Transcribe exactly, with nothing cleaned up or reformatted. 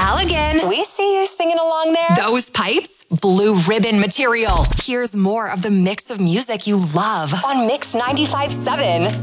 Halligan. We see you singing along there. Those pipes? Blue Ribbon material. Here's more of the mix of music you love on Mix ninety-five point seven.